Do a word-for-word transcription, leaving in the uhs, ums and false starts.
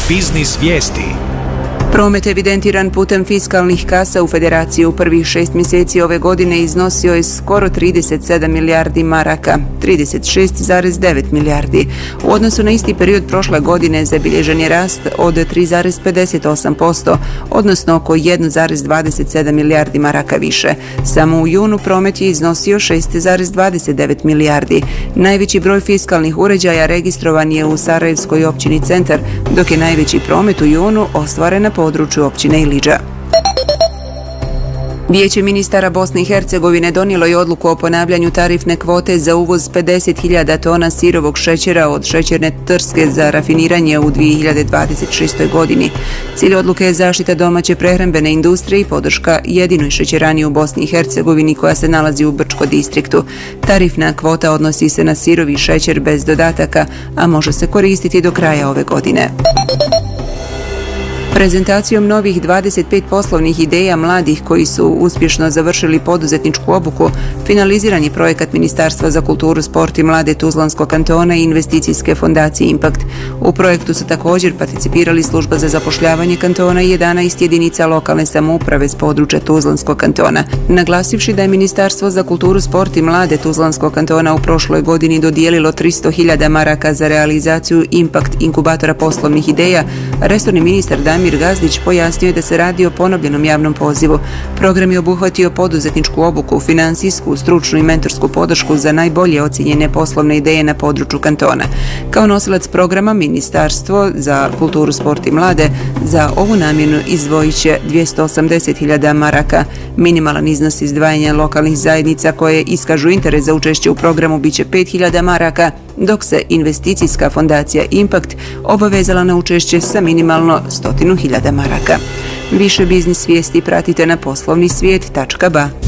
Biznis vijesti. Promet evidentiran putem fiskalnih kasa u Federaciji u prvih šest mjeseci ove godine iznosio je skoro trideset sedam milijardi maraka, trideset šest zarez devet milijardi. U odnosu na isti period prošle godine zabilježen je rast od tri zarez pedeset osam posto, odnosno oko jedan zarez dvadeset sedam milijardi maraka više. Samo u junu promet je iznosio šest zarez dvadeset devet milijardi. Najveći broj fiskalnih uređaja registrovan je u Sarajevskoj općini Centar, dok je najveći promet u junu ostvaren na području općine Ilidža. Vijeće ministara Bosne i Hercegovine donijelo je odluku o ponavljanju tarifne kvote za uvoz pedeset hiljada tona sirovog šećera od šećerne trske za rafiniranje u dvije hiljade dvadeset šestoj godini. Cilj odluke je zaštita domaće prehrambene industrije i podrška jedinoj šećerani u Bosni i Hercegovini koja se nalazi u Brčko distriktu. Tarifna kvota odnosi se na sirovi šećer bez dodataka, a može se koristiti do kraja ove godine. Prezentacijom novih dvadeset pet poslovnih ideja mladih koji su uspješno završili poduzetničku obuku, finaliziran je projekat Ministarstva za kulturu, sport i mlade Tuzlanskog kantona i investicijske fondacije Impact. U projektu su također participirali Služba za zapošljavanje kantona i jedanaest jedinica lokalne samouprave s područja Tuzlanskog kantona. Naglasivši da je Ministarstvo za kulturu, sport i mlade Tuzlanskog kantona u prošloj godini dodijelilo tristo hiljada maraka za realizaciju Impact inkubatora poslovnih ideja, resorni ministar Damir Gazdić pojasnio je da se radi o ponovljenom javnom pozivu. Program je obuhvatio poduzetničku obuku, finansijsku, stručnu i mentorsku podršku za najbolje ocijenjene poslovne ideje na području kantona. Kao nosilac programa, Ministarstvo za kulturu, sport i mlade za ovu namjenu izdvojit će dvjesto osamdeset hiljada maraka. Minimalan iznos izdvajanja lokalnih zajednica koje iskažu interes za učešće u programu biće pet hiljada maraka, dok se investicijska fondacija Impact obavezala na učešće sa minimalno sto hiljada maraka. Više biznis vijesti pratite na poslovni svijet tačka ba.